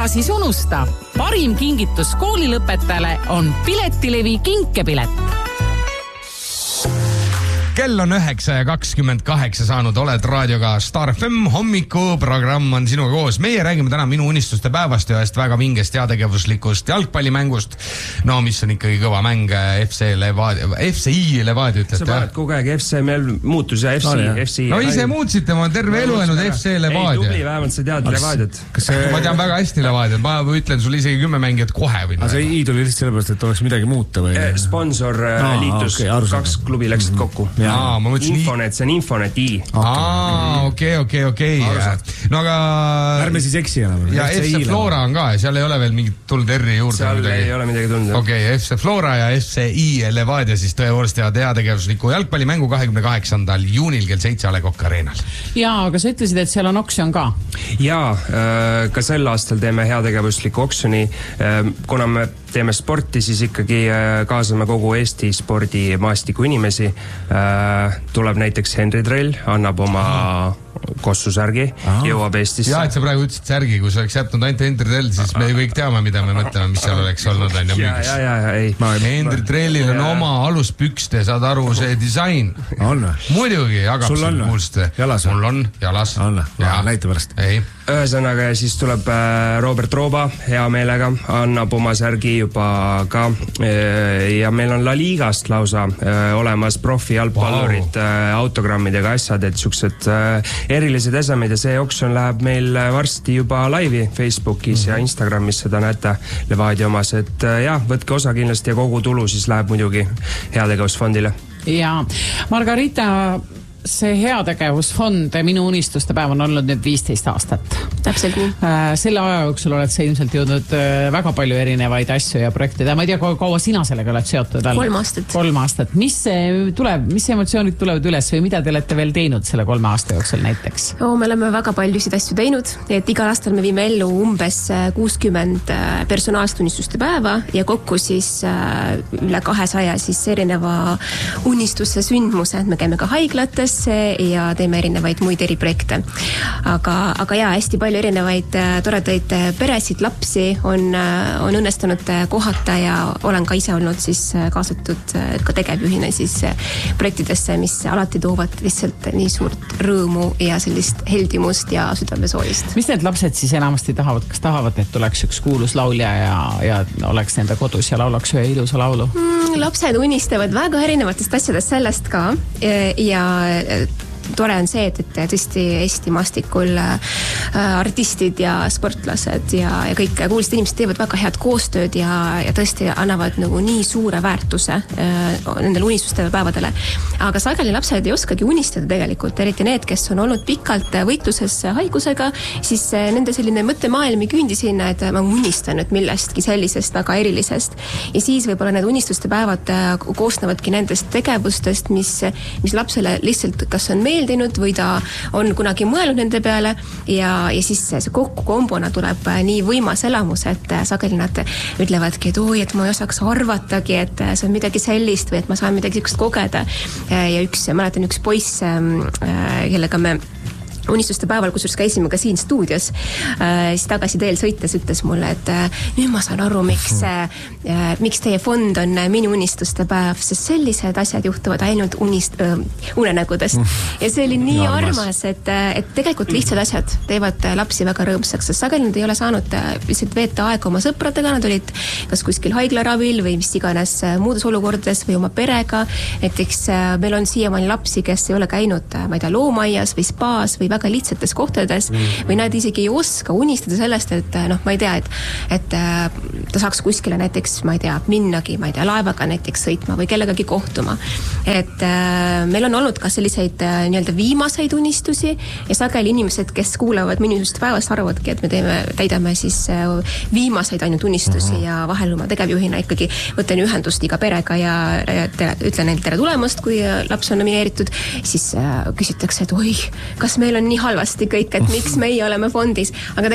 ära siis unusta. Parim kingitus koolilõpetajale on Piletilevi kinkepilet. Kell on 9:28 saanud, oled raadioga Star FM, hommikuprogramm on sinuga koos. Meie räägime täna minu unistuste päevast ja ühest väga vingest heategevuslikust jalgpallimängust. No mis on ikkagi kõva mäng, FCI Levadia ütlete. Sa paned kogu aeg FC, meil muutus ja FC. No ise muutsite, ma olen terve elu ennud FC Levadia. Ei, tubli, vähemalt sa tead Levadiat. Ma tean väga hästi Levadiat, ma ütlen sulle isegi 10 mängijat kohe. Aga see I tuli lihtsalt sellepärast, et oleks midagi muuta või? Sponsor liitus, 2 klubi läksid kokku. Infonet, see on Infonet I. Okei. No aga... Ärme siis eksi enam. Ja FC Flora on ka, seal ei ole veel mingit tulnud R-i juurde. Seal ei ole midagi tulnud. Okei, FC Flora ja FCI Levadia siis tõevorst heategevusliku jalgpallimängu 28. juunil kell 7 A Le Coq Arenal. Jaa, aga sa ütlesid, et seal on oksjon ka. Jaa, ka sel aastal teeme heategevusliku oksjoni. Kuna me teeme sporti, siis ikkagi kaasame kogu Eesti spordimaastiku inimesi. Tuleb näiteks Henri Trell, annab oma kossusärgi, jõuab Eestisse. Jaa, et sa praegu ütlesid särgi, kui sa oleks jätnud ainult Henri Trell, siis me kõik teame, mida me mõtleme, mis seal oleks olnud. Henri Trellil on oma aluspükste, saad aru, see disain. On. Muidugi, jagab sul on kuulste. Jalas. Mul on, jalas. Näite pärast. Ei. Ühesõnaga, siis tuleb Robert Rooba hea meelega, annab oma särgi juba ka ja meil on La Ligast lausa olemas profi jalgpallurid autogrammidega asjad, et siuksed erilised esemed ja see oksjon läheb meil varsti juba laivi Facebookis ja Instagramis, seda näete Levadia omas, et jah, võtke osa kindlasti ja kogu tulu siis läheb muidugi heategevusfondile. Ja Margarita, see heategevusfond Minu unistuste päev on olnud nüüd 15 aastat. Täpselt nii. Selle aja jooksul oled sa ilmselt jõudnud väga palju erinevaid asju ja projekte. Ma ei tea, kaua sina sellega oled seotud? 3 aastat. 3 aastat. Mis emotsioonid tulevad üles või mida te olete veel teinud selle 3 aasta jooksul näiteks? Me oleme väga paljusid asju teinud, et igal aastal me viime ellu umbes 60 personaalset unistuste päeva ja kokku siis üle 200 siis erineva unistusse sündmuse, et me käime ka haiglates ja teeme erinevaid muid eriprojekte. Aga jaa, hästi palju erinevaid toredaid peresid, lapsi on õnnestunud kohata ja olen ka ise olnud siis kaasatud ka tegevjuhina siis projektidesse, mis alati toovad lihtsalt nii suurt rõõmu ja sellist heldimust ja südamesoolist. Mis need lapsed siis enamasti tahavad? Kas tahavad, et tuleks üks kuulus laulja ja oleks nende kodus ja laulaks ühe ilusa laulu? Lapsed unistavad väga erinevatest asjadest sellest ka ja tore on see, et tõesti Eesti maastikul artistid ja sportlased ja kõik kuulsed inimesed teevad väga head koostööd ja tõesti annavad nagu nii suure väärtuse nendele unistuste päevadele. Aga sageli lapsed ei oskagi unistada tegelikult, eriti need, kes on olnud pikalt võitluses haigusega, siis nende selline mõttemaailm ei küündi sinna, et ma unistan nüüd millestki sellisest väga erilisest. Ja siis võib-olla need unistuste päevad koosnevadki nendest tegevustest, mis lapsele lihtsalt kas on meeldinud või ta on kunagi mõelnud nende peale ja siis see kokku kombona tuleb nii võimas elamus, et sageli nad ütlevadki, et oi, et ma ei osaks arvatagi, et see on midagi sellist või et ma saan midagi sellist kogeda. Ja mäletan üks poiss, kellega me unistuste päeval, kus käisime ka siin stuudios, siis tagasi teel sõites ütles mulle, et nüüd ma saan aru, miks teie fond on Minu unistuste päev, sest sellised asjad juhtuvad ainult unenägudest. Ja see oli nii armas, et tegelikult lihtsad asjad teevad lapsi väga rõõmsaks, sest sageli nad ei ole saanud lihtsalt veeta aega oma sõpradega, nad olid kas kuskil haiglaravil või mis iganes muudes olukordades või oma perega. Näiteks meil on siiamaani lapsi, kes ei ole käinud, ma ei tea, loomaias või spaas või väga lihtsates kohtades või nad isegi ei oska unistada sellest, et ma ei tea, et ta saaks kuskile näiteks, ma ei tea, minnagi, ma ei tea, laevaga näiteks sõitma või kellegagi kohtuma. Et meil on olnud ka selliseid nii-öelda viimaseid unistusi ja sageli inimesed, kes kuulavad Minu unistuste päevast, arvavadki, et me täidame siis viimaseid ainult unistusi ja vahel oma tegevjuhina ikkagi võtan ühendust iga perega ja ütlen neil tere tulemast, kui laps on nomineeritud, siis küsitakse, et oi, kas meil on nii halvasti kõik, et miks meie oleme fondis, aga